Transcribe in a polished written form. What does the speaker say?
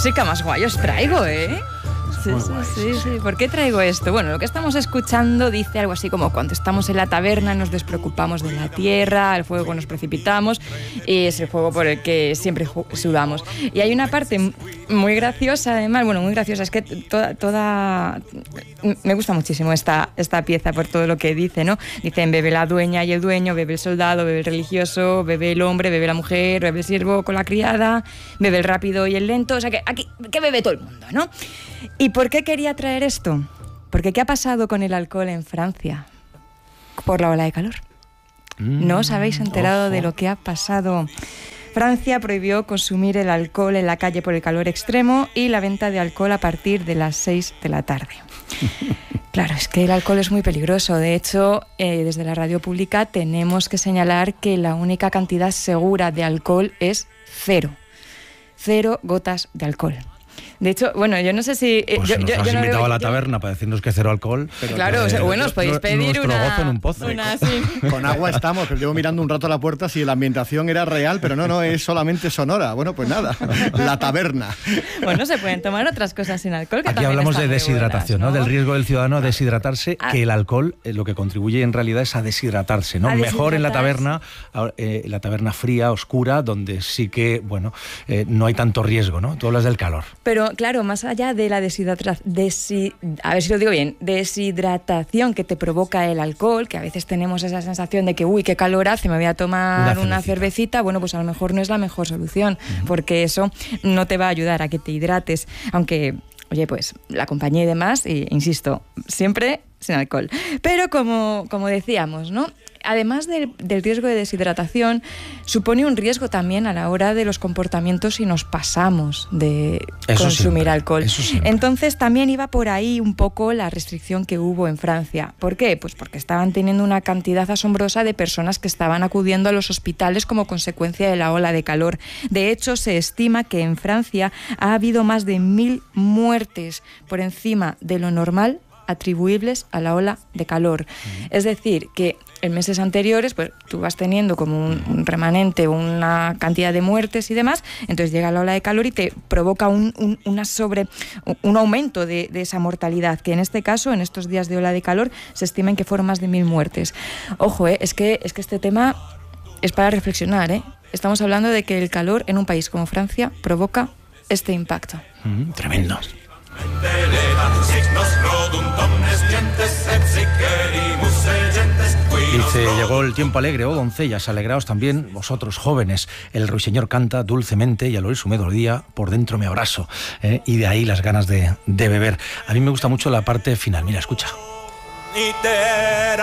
música más guay os traigo, ¿eh? Sí. ¿Por qué traigo esto? Bueno, lo que estamos escuchando dice algo así como: cuando estamos en la taberna nos despreocupamos de la tierra, al fuego nos precipitamos, y es el fuego por el que siempre sudamos. Y hay una parte muy graciosa, además, bueno, muy graciosa, es que toda me gusta muchísimo esta pieza por todo lo que dice, ¿no? Dicen: bebe la dueña y el dueño, bebe el soldado, bebe el religioso, bebe el hombre, bebe la mujer, bebe el siervo con la criada, bebe el rápido y el lento, o sea que aquí que bebe todo el mundo, ¿no? ¿Y por qué quería traer esto? Porque ¿qué ha pasado con el alcohol en Francia por la ola de calor? ¿No os habéis enterado de lo que ha pasado? Francia prohibió consumir el alcohol en la calle por el calor extremo y la venta de alcohol a partir de las 6 de la tarde. Claro, es que el alcohol es muy peligroso. De hecho, desde la radio pública tenemos que señalar que la única cantidad segura de alcohol es 0. 0 gotas de alcohol. De hecho, bueno, yo no sé si... Pues yo nos has invitado a la yo, taberna para decirnos que 0 alcohol. Pero claro, o sea, bueno, os podéis pedir nuestro gozo en un pozo. Con agua estamos, que llevo mirando un rato a la puerta si la ambientación era real, pero no, es solamente sonora. Bueno, pues nada, la taberna. Bueno, se pueden tomar otras cosas sin alcohol. Que aquí hablamos de deshidratación, buenas, ¿no? Del riesgo del ciudadano a deshidratarse, que el alcohol lo que contribuye en realidad es a deshidratarse, ¿no? Mejor en la taberna fría, oscura, donde sí que, bueno, no hay tanto riesgo, ¿no? Tú hablas del calor. Pero claro, más allá de la a ver si lo digo bien, deshidratación que te provoca el alcohol, que a veces tenemos esa sensación de que, uy, qué calor hace, me voy a tomar una cervecita, bueno, pues a lo mejor no es la mejor solución, porque eso no te va a ayudar a que te hidrates, aunque, oye, pues la compañía y demás, insisto, siempre sin alcohol. Pero como decíamos, ¿no? Además del riesgo de deshidratación, supone un riesgo también a la hora de los comportamientos si nos pasamos de consumir alcohol. Entonces también iba por ahí un poco la restricción que hubo en Francia. ¿Por qué? Pues porque estaban teniendo una cantidad asombrosa de personas que estaban acudiendo a los hospitales como consecuencia de la ola de calor. De hecho, se estima que en Francia ha habido más de 1.000 muertes por encima de lo normal atribuibles a la ola de calor. Es decir, que en meses anteriores pues tú vas teniendo como un remanente, una cantidad de muertes y demás, entonces llega la ola de calor y te provoca un aumento de esa mortalidad, que en este caso, en estos días de ola de calor, se estiman que fueron más de 1.000 muertes. Ojo, es que este tema es para reflexionar, ¿eh? Estamos hablando de que el calor en un país como Francia provoca este impacto. Tremendo. Dice: llegó el tiempo alegre, oh doncellas, alegraos también vosotros jóvenes. El ruiseñor canta dulcemente y al oír su melodía por dentro me abrazo. Y de ahí las ganas de beber. A mí me gusta mucho la parte final. Mira, escucha.